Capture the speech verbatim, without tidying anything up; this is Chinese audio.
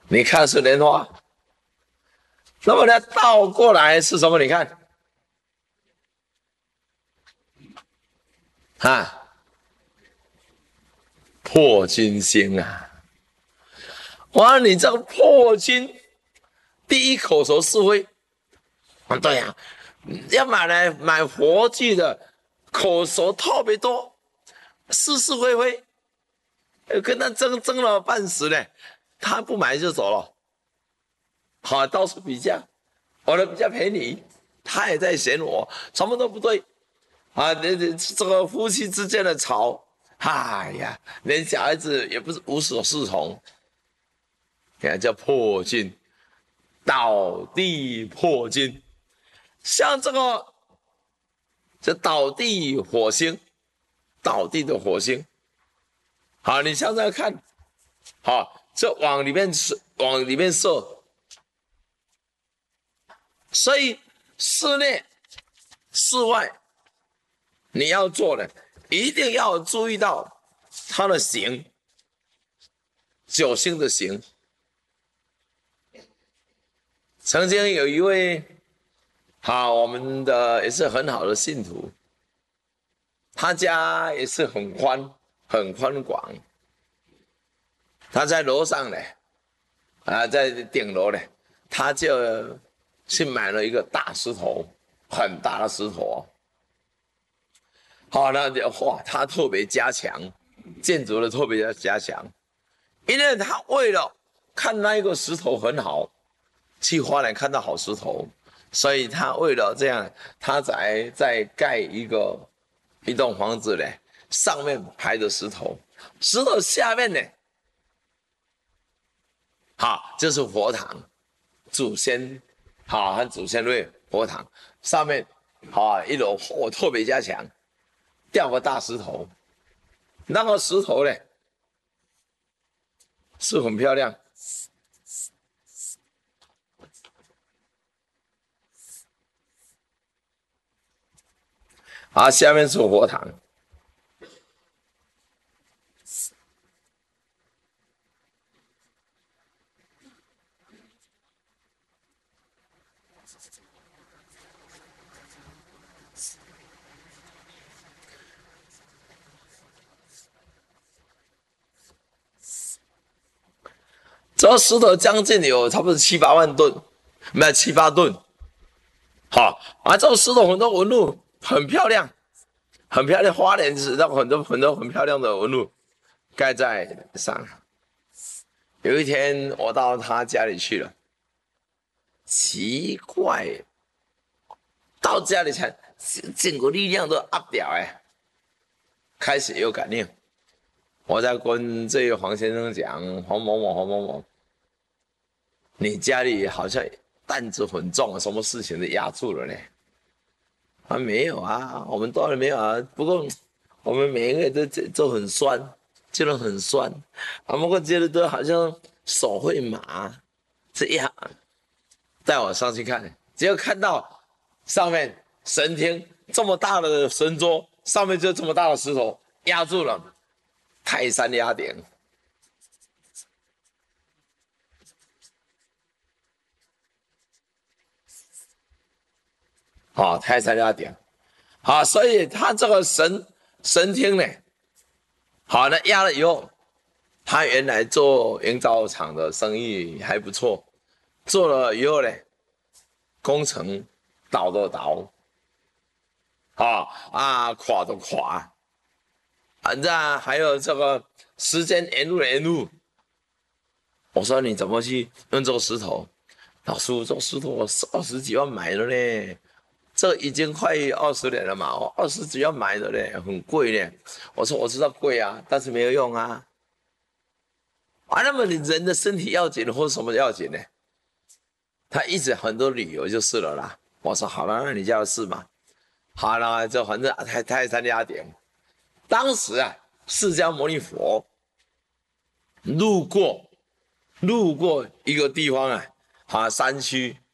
你看是莲花。那么呢，倒过来是什么？你看，啊，破军星啊！哇，你这个破军，第一口熟是非。啊，对呀、啊，要买来买活具的，口熟特别多，是是非非，跟他争争了半死呢，他不买就走了。好，到处比价，我的比较便宜，他也在嫌我，什么都不对。啊，这这这个夫妻之间的吵，哎呀，连小孩子也不是无所适从，给叫破军，倒地破军。像这个，这倒地火星，倒地的火星。好，你想想看，好，这往里面射，往里面射，所以室内、室外，你要做的一定要注意到它的形，九星的形。曾经有一位，好，我们的也是很好的信徒，他家也是很宽，很宽广。他在楼上呢，啊，在顶楼呢，他就去买了一个大石头，很大的石头。好，那哇，他特别加强建筑的特别加强，因为他为了看那一个石头很好，去花莲看到好石头，所以他为了这样，他才再盖一个一栋房子呢，上面排着石头，石头下面呢，好，这是佛堂，祖先，好，和祖先位佛堂上面，好，一楼我特别加强，吊个大石头，那个石头呢是很漂亮。啊，下面是佛堂。这石头将近有差不多七八万吨，没有七八吨。好啊，这个石头很多纹路，很漂亮，很漂亮。花莲是那很多很多很漂亮的纹路盖在上。有一天我到他家里去了，奇怪，到家里才整个力量都 up 掉哎，开始有感应。我在跟这位黄先生讲，黄某某黄某某，你家里好像担子很重，什么事情都压住了呢？啊，没有啊，我们当然没有啊。不过我们每一个都都很酸，觉得很酸。啊，不过觉得都好像手会麻，这样带我上去看，结果看到上面神厅这么大的神桌，上面就这么大的石头压住了，泰山压顶。好，泰山压顶。好，所以他这个神神厅呢，好，那压了以后，他原来做营造厂的生意还不错，做了以后呢，工程倒的倒，啊啊垮的垮，反正还有这个时间沿路沿路。我说你怎么去用这个石头？老师，这个石头我二十几万买的呢。这已经快二十年了嘛，二十几要买的嘞，很贵嘞。我说我知道贵啊，但是没有用啊。啊，那么你人的身体要紧或者什么要紧呢？他一直很多理由就是了啦。我说好了，那你就要试嘛。好了，就反正泰泰山压顶。当时啊，释迦牟尼佛路过路过一个地方啊，啊山区